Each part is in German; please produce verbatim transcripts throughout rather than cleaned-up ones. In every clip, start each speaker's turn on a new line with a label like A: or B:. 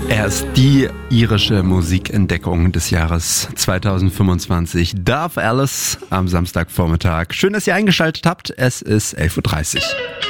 A: Er ist die irische Musikentdeckung des Jahres zweitausendfünfundzwanzig. Darf Alice am Samstagvormittag. Schön, dass ihr eingeschaltet habt. Es ist elf Uhr dreißig.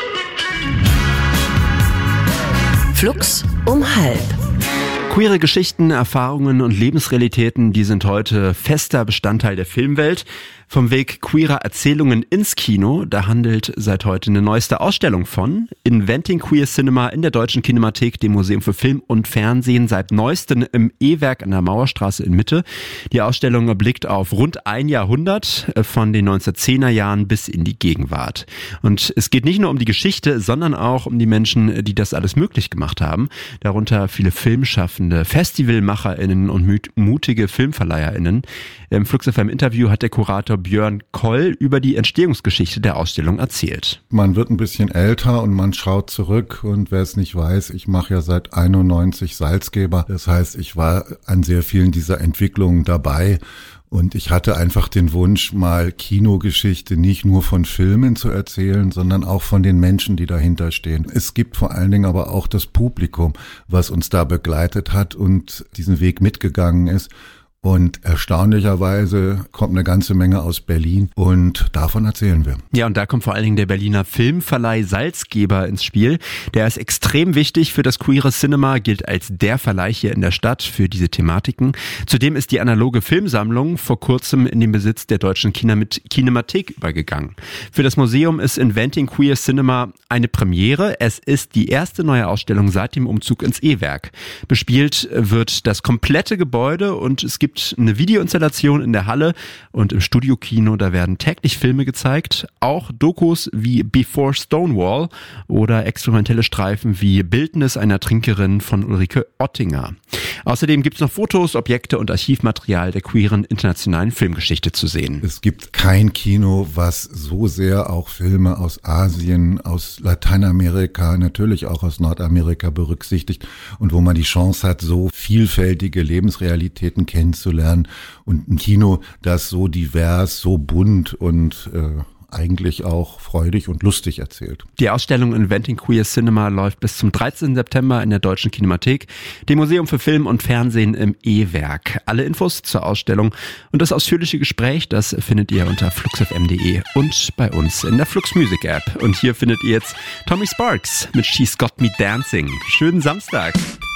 B: Flux um halb.
A: Queere Geschichten, Erfahrungen und Lebensrealitäten, die sind heute fester Bestandteil der Filmwelt. Vom Weg queerer Erzählungen ins Kino, da handelt seit heute eine neueste Ausstellung von Inventing Queer Cinema in der Deutschen Kinemathek, dem Museum für Film und Fernsehen, seit neuestem im E-Werk an der Mauerstraße in Mitte. Die Ausstellung blickt auf rund ein Jahrhundert, von den neunzehnhundertzehner Jahren bis in die Gegenwart. Und es geht nicht nur um die Geschichte, sondern auch um die Menschen, die das alles möglich gemacht haben. Darunter viele Filmschaffende, FestivalmacherInnen und mutige FilmverleiherInnen. Im Flux F M Interview hat der Kurator Björn Koll über die Entstehungsgeschichte der Ausstellung erzählt.
C: Man wird ein bisschen älter und man schaut zurück, und wer es nicht weiß, ich mache ja seit einundneunzig Salzgeber. Das heißt, ich war an sehr vielen dieser Entwicklungen dabei. Und ich hatte einfach den Wunsch, mal Kinogeschichte nicht nur von Filmen zu erzählen, sondern auch von den Menschen, die dahinter stehen. Es gibt vor allen Dingen aber auch das Publikum, was uns da begleitet hat und diesen Weg mitgegangen ist. Und erstaunlicherweise kommt eine ganze Menge aus Berlin, und davon erzählen wir.
A: Ja, und da kommt vor allen Dingen der Berliner Filmverleih Salzgeber ins Spiel. Der ist extrem wichtig für das queere Cinema, gilt als der Verleih hier in der Stadt für diese Thematiken. Zudem ist die analoge Filmsammlung vor kurzem in den Besitz der Deutschen Kinemathek übergegangen. Für das Museum ist Inventing Queer Cinema eine Premiere. Es ist die erste neue Ausstellung seit dem Umzug ins E-Werk. Bespielt wird das komplette Gebäude, und es gibt eine Videoinstallation in der Halle und im Studiokino, da werden täglich Filme gezeigt, auch Dokus wie Before Stonewall oder experimentelle Streifen wie Bildnis einer Trinkerin von Ulrike Ottinger. Außerdem gibt es noch Fotos, Objekte und Archivmaterial der queeren internationalen Filmgeschichte zu sehen.
C: Es gibt kein Kino, was so sehr auch Filme aus Asien, aus Lateinamerika, natürlich auch aus Nordamerika berücksichtigt, und wo man die Chance hat, so vielfältige Lebensrealitäten kennenzulernen. zu lernen und ein Kino, das so divers, so bunt und äh, eigentlich auch freudig und lustig erzählt.
A: Die Ausstellung Inventing Queer Cinema läuft bis zum dreizehnten September in der Deutschen Kinemathek, dem Museum für Film und Fernsehen im E-Werk. Alle Infos zur Ausstellung und das ausführliche Gespräch, das findet ihr unter flux f m punkt d e und bei uns in der Flux Music App. Und hier findet ihr jetzt Tommy Sparks mit She's Got Me Dancing. Schönen Samstag!